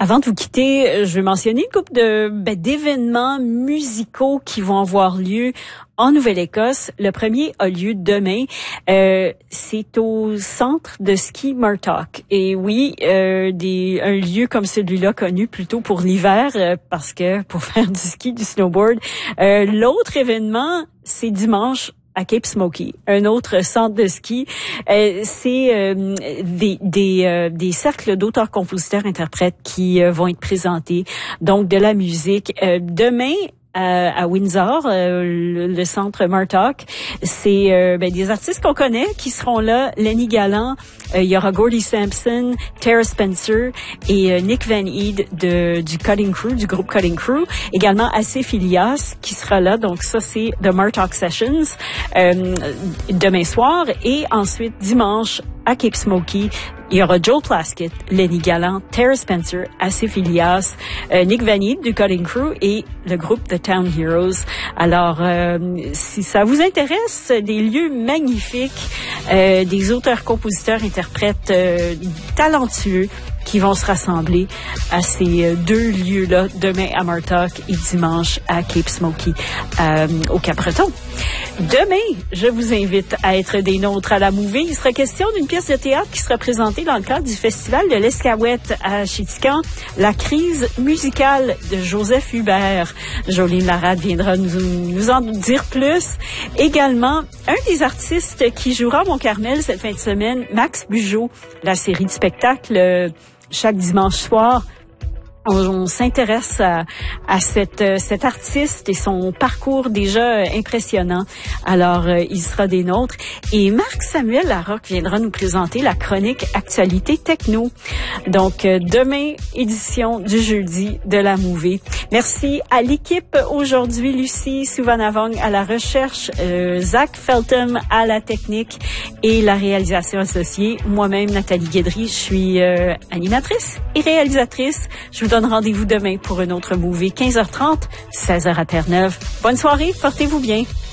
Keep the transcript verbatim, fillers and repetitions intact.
Avant de vous quitter, je vais mentionner une couple de ben, d'événements musicaux qui vont avoir lieu en Nouvelle-Écosse. Le premier a lieu demain. Euh, c'est au centre de ski Murtock. Et oui, euh, des, un lieu comme celui-là connu plutôt pour l'hiver, euh, parce que pour faire du ski, du snowboard. Euh, l'autre événement, c'est dimanche à Cape Smoky, un autre centre de ski. Euh, c'est euh, des des, euh, des cercles d'auteurs, compositeurs, interprètes qui euh, vont être présentés. Donc de la musique. Euh, demain, À, à Windsor, euh, le, le centre Murtock, c'est euh, ben, des artistes qu'on connaît qui seront là. Lenny Gallant, euh, il y aura Gordy Sampson, Tara Spencer et euh, Nick Van Eed de, du Cutting Crew, du groupe Cutting Crew. Également Asif Ilias qui sera là. Donc ça, c'est The Murtock Sessions euh, demain soir. Et ensuite, dimanche, à Cape Smoky, il y aura Joel Plaskett, Lenny Gallant, Tara Spencer, Asif Ilias, euh, Nick Van Eed du Cutting Crew et le groupe The Town Heroes. Alors, euh, si ça vous intéresse, des lieux magnifiques, euh, des auteurs, compositeurs, interprètes euh, talentueux qui vont se rassembler à ces deux lieux-là, demain à Murtock et dimanche à Cape Smoky, euh, au Cap-Breton. Demain, je vous invite à être des nôtres à la Mouvée. Il sera question d'une pièce de théâtre qui sera présentée dans le cadre du Festival de l'Escaouette à Chéticamp, La crise musicale de Joseph Hubert. Jolene Larade viendra nous, nous en dire plus. Également, un des artistes qui jouera à Mont-Carmel cette fin de semaine, Max Bugeaud, la série de spectacles euh, chaque dimanche soir. On, on s'intéresse à, à cette, cet artiste et son parcours déjà impressionnant. Alors, euh, il sera des nôtres. Et Marc-Samuel Larocque viendra nous présenter la chronique Actualité Techno. Donc, euh, demain, édition du jeudi de la Mouvée. Merci à l'équipe aujourd'hui, Lucie Souvanavong à la recherche, euh, Zach Feltham à la technique et la réalisation associée. Moi-même, Nathalie Guédry, je suis euh, animatrice et réalisatrice. Je vous donne rendez-vous demain pour une autre Mouvée, quinze heures trente, seize heures à Terre-Neuve. Bonne soirée, portez-vous bien.